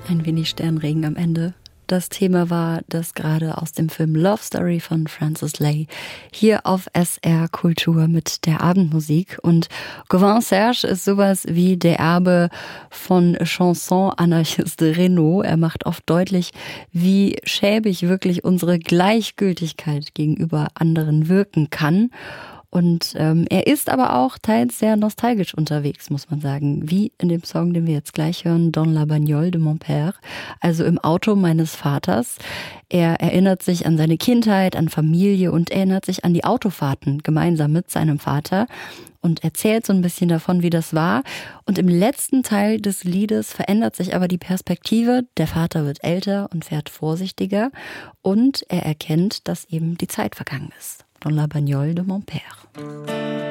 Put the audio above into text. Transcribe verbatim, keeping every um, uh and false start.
Ein wenig Sternregen am Ende. Das Thema war das gerade aus dem Film Love Story von Francis Lay hier auf S R Kultur mit der Abendmusik. Und Gauvin Serge ist sowas wie der Erbe von Chanson-Anarchist Renaud. Er macht oft deutlich, wie schäbig wirklich unsere Gleichgültigkeit gegenüber anderen wirken kann. Und ähm, er ist aber auch teils sehr nostalgisch unterwegs, muss man sagen. Wie in dem Song, den wir jetzt gleich hören, Dans la bagnole de mon père, also im Auto meines Vaters. Er erinnert sich an seine Kindheit, an Familie und erinnert sich an die Autofahrten gemeinsam mit seinem Vater und erzählt so ein bisschen davon, wie das war. Und im letzten Teil des Liedes verändert sich aber die Perspektive. Der Vater wird älter und fährt vorsichtiger und er erkennt, dass eben die Zeit vergangen ist. Dans la bagnole de mon père.